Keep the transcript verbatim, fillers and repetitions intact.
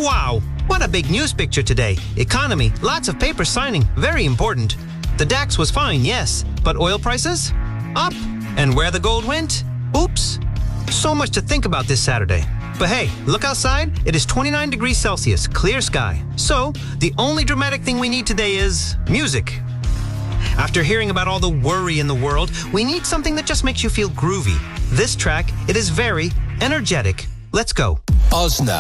Wow, what a big news picture today. Economy, lots of papers signing, very important. The DAX was fine, yes, but oil prices? Up. And where the gold went? Oops. So much to think about this Saturday. But hey, look outside. It is twenty-nine degrees Celsius, clear sky. So, the only dramatic thing we need today is music. After hearing about all the worry in the world, we need something that just makes you feel groovy. This track, it is very energetic. Let's go. Ozna.